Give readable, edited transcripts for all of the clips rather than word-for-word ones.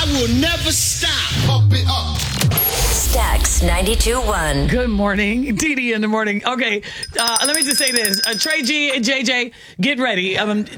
will never stop. Pump it up. Stax 92.1. Good morning. TD in the morning. Okay, let me just say this. Trey G and JJ, get ready.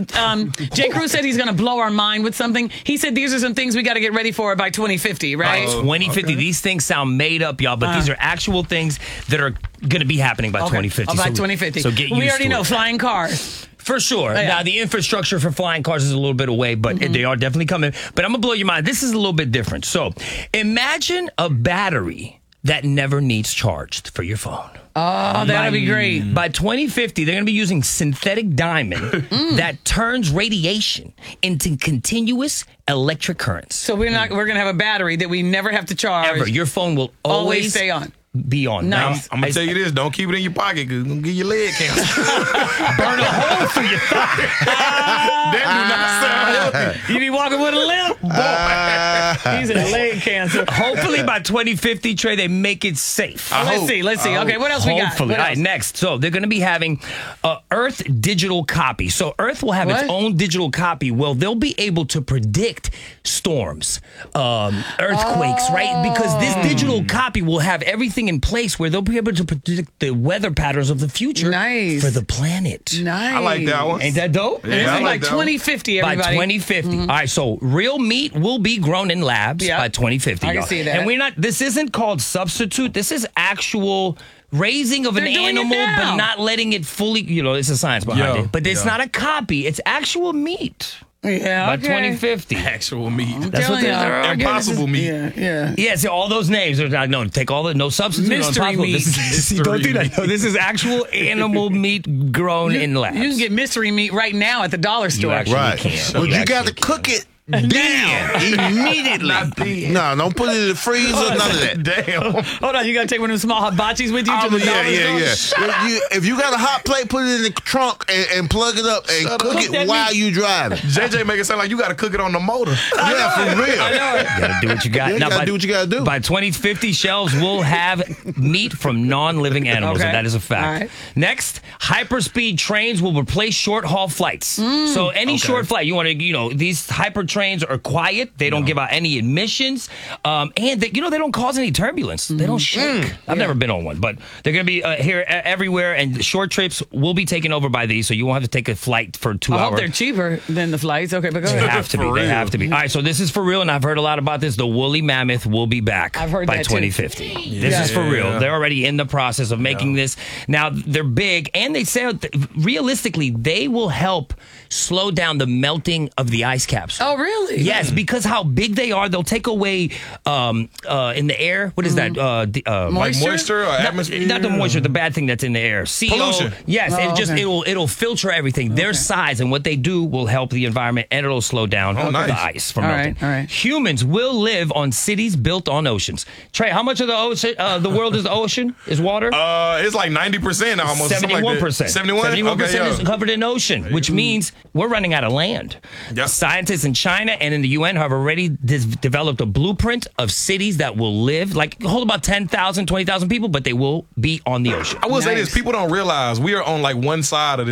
J. Cruz said he's going to blow our mind with something. He said these are some things we got to get ready for by 2050, right? 2050. Okay. These things sound made up, y'all, but these are actual things that are going to be happening by 2050. By 2050. So get used to it. We already know flying cars. For sure. Yeah. Now, the infrastructure for flying cars is a little bit away, but they are definitely coming. But I'm going to blow your mind. This is a little bit different. So imagine a battery that never needs charged for your phone. Oh, that'd be great. By 2050, they're going to be using synthetic diamond that turns radiation into continuous electric currents. So we're going to have a battery that we never have to charge. Ever. Your phone will always stay on. Be on. Nice. I'm going to tell you this. Don't keep it in your pocket because it's going to give you leg cancer. Burn a hole through your thigh. That do not sound healthy. You be walking with a limp? Boy. He's in leg cancer. Hopefully by 2050, Trey, they make it safe. Let's see. Okay, what else we got? Hopefully. All right, next. So they're going to be having Earth digital copy. So Earth will have its own digital copy. Well, they'll be able to predict storms, earthquakes, right? Because this digital copy will have everything in place where they'll be able to predict the weather patterns of the future for the planet. Nice. I like that one. Ain't that dope? Yeah, this is like 2050, everybody. By 2050. All right, so real meat will be grown in labs by 2050. I can see that. And this isn't called substitute. This is actual raising of an animal, but not letting it fully, it's a science behind it. But it's not a copy. It's actual meat. Yeah, by 2050. Actual meat. That's what they're impossible meat. Yeah, see, all those names are no, take all the no substitute. Mystery meat. Don't do that. No, this is actual animal meat grown in labs. You can get mystery meat right now at the dollar store. You actually can. Well, you got to cook it. Damn! Immediately. No, don't put it in the freezer. None of that. Damn. Hold on, you gotta take one of them small hibachis with you to the dollar store? If you got a hot plate, put it in the trunk and plug it up and cook it while you driving. JJ make it sound like you got to cook it on the motor. Yeah, for real. I know it. You gotta do what you got. You gotta do what you gotta do. By 2050, shelves will have meat from non-living animals, and that is a fact. All right. Next, hyperspeed trains will replace short-haul flights. So any short flight, you want to, these hyper trains are quiet. They don't give out any emissions, and they don't cause any turbulence. They don't shake. I've never been on one, but they're going to be here everywhere, and short trips will be taken over by these, so you won't have to take a flight for 2 hours. I hope they're cheaper than the flights. Okay, but go ahead. They have to be. They have to be. All right, so this is for real, and I've heard a lot about this. The woolly mammoth will be back by 2050. This is for real. They're already in the process of making this. Now, they're big, and they say realistically, they will help slow down the melting of the ice caps. Oh, really? Yes, because how big they are, they'll take away in the air. What is that? Moisture? Like moisture or atmosphere? Not the moisture, the bad thing that's in the air. CO. Pollution. Yes, it'll filter everything. Their size and what they do will help the environment, and it'll slow down the ice from melting. All right. Humans will live on cities built on oceans. Trey, how much of the ocean, the world is the ocean? Is water? It's like 90% almost. 71%. 71? 71% is covered in ocean, which means we're running out of land. Yep. Scientists in China and in the UN have already developed a blueprint of cities that will live, hold about 10,000, 20,000 people, but they will be on the ocean. I will say this, people don't realize we are on one side of this.